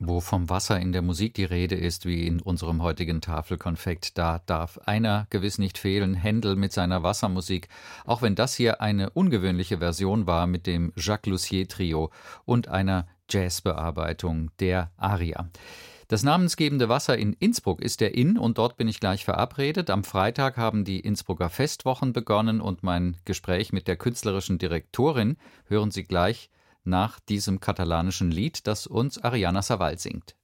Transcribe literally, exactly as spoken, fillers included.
Wo vom Wasser in der Musik die Rede ist, wie in unserem heutigen Tafelkonfekt, da darf einer gewiss nicht fehlen, Händel mit seiner Wassermusik, auch wenn das hier eine ungewöhnliche Version war mit dem Jacques Lussier Trio und einer Jazzbearbeitung der Aria. Das namensgebende Wasser in Innsbruck ist der Inn und dort bin ich gleich verabredet. Am Freitag haben die Innsbrucker Festwochen begonnen und mein Gespräch mit der künstlerischen Direktorin hören Sie gleich nach diesem katalanischen Lied, das uns Ariana Savall singt.